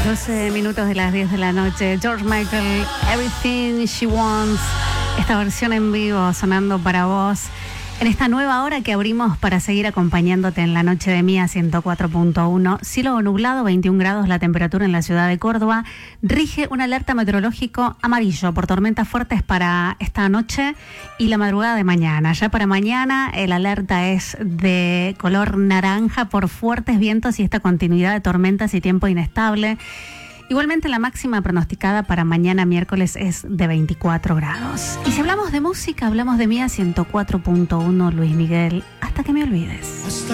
12 minutos de las 10 de la noche. George Michael, Everything She Wants. Esta versión en vivo sonando para vos. En esta nueva hora que abrimos para seguir acompañándote en la noche de Mía 104.1. Cielo nublado, 21 grados la temperatura en la ciudad de Córdoba. Rige un alerta meteorológico amarillo por tormentas fuertes para esta noche y la madrugada de mañana. Ya para mañana el alerta es de color naranja por fuertes vientos y esta continuidad de tormentas y tiempo inestable. Igualmente la máxima pronosticada para mañana miércoles es de 24 grados. Y si hablamos de música, hablamos de Mía 104.1, Luis Miguel, Hasta que me olvides.